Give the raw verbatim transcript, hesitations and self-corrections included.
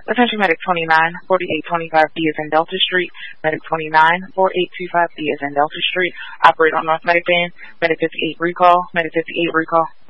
Attention Medic twenty-nine, forty-eight twenty-five B is in Delta Street. Medic twenty-nine, forty-eight twenty-five B is in Delta Street. Operate on North Medic Band. Medic fifty-eight recall. Medic fifty-eight recall.